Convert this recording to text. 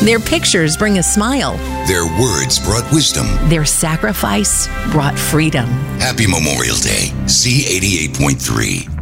Their pictures bring a smile. Their words brought wisdom. Their sacrifice brought freedom. Happy Memorial Day, C88.3.